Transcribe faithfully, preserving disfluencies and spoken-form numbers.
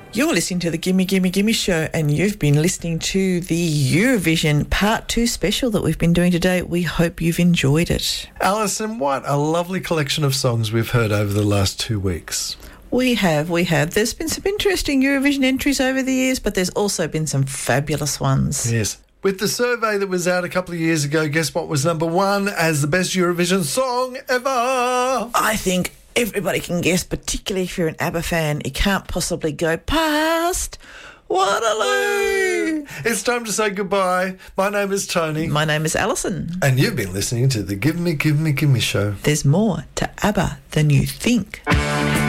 You're listening to the Gimme Gimme Gimme Show, and you've been listening to the Eurovision Part two special that we've been doing today. We hope you've enjoyed it. Alison, what a lovely collection of songs we've heard over the last two weeks. We have, we have. There's been some interesting Eurovision entries over the years, but there's also been some fabulous ones. Yes. With the survey that was out a couple of years ago, guess what was number one as the best Eurovision song ever? I think everybody can guess, particularly if you're an ABBA fan. It can't possibly go past Waterloo. It's time to say goodbye. My name is Tony. My name is Alison. And you've been listening to the Give Me, Give Me, Give Me show. There's more to ABBA than you think.